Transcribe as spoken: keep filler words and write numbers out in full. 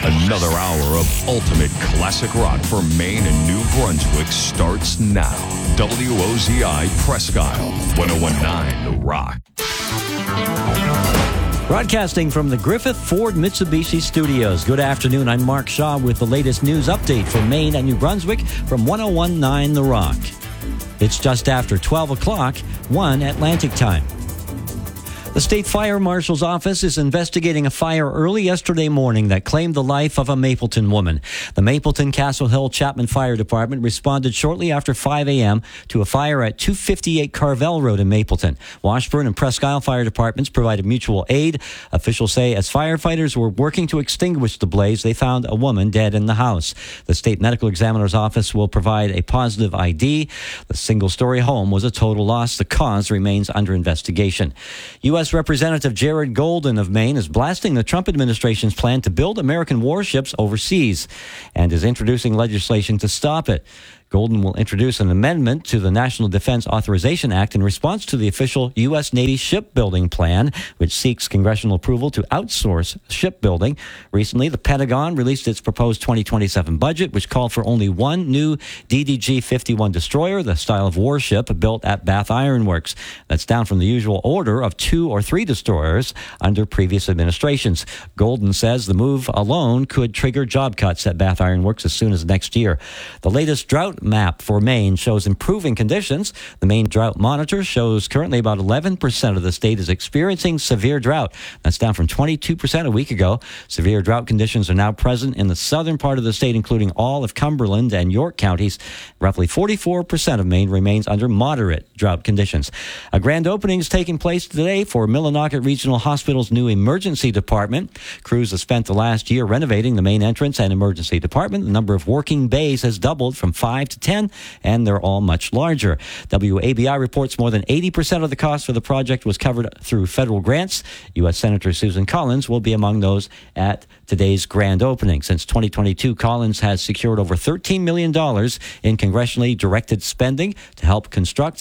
Another hour of ultimate classic rock for Maine and New Brunswick starts now. W O Z I Presque Isle, one oh one point nine The Rock. Broadcasting from the Griffith Ford Mitsubishi Studios. Good afternoon. I'm Mark Shaw with the latest news update for Maine and New Brunswick from one oh one point nine The Rock. It's just after twelve o'clock, one Atlantic time. The State Fire Marshal's office is investigating a fire early yesterday morning that claimed the life of a Mapleton woman. The Mapleton Castle Hill Chapman Fire Department responded shortly after five a.m. to a fire at two fifty-eight Carvel Road in Mapleton. Washburn and Presque Isle Fire Departments provided mutual aid. Officials say as firefighters were working to extinguish the blaze, they found a woman dead in the house. The State Medical Examiner's office will provide a positive I D. The single-story home was a total loss. The cause remains under investigation. U S Representative Jared Golden of Maine is blasting the Trump administration's plan to build American warships overseas and is introducing legislation to stop it. Golden will introduce an amendment to the National Defense Authorization Act in response to the official U S. Navy shipbuilding plan, which seeks congressional approval to outsource shipbuilding. Recently, the Pentagon released its proposed twenty twenty-seven budget, which called for only one new D D G fifty-one destroyer, the style of warship built at Bath Iron Works. That's down from the usual order of two or three destroyers under previous administrations. Golden says the move alone could trigger job cuts at Bath Iron Works as soon as next year. The latest drought map for Maine shows improving conditions. The Maine Drought Monitor shows currently about eleven percent of the state is experiencing severe drought. That's down from twenty-two percent a week ago. Severe drought conditions are now present in the southern part of the state, including all of Cumberland and York counties. Roughly forty-four percent of Maine remains under moderate drought conditions. A grand opening is taking place today for Millinocket Regional Hospital's new emergency department. Crews have spent the last year renovating the main entrance and emergency department. The number of working bays has doubled from five to ten, and they're all much larger. W A B I reports more than eighty percent of the cost for the project was covered through federal grants. U S. Senator Susan Collins will be among those at today's grand opening. Since twenty twenty-two, Collins has secured over thirteen million dollars in congressionally directed spending to help construct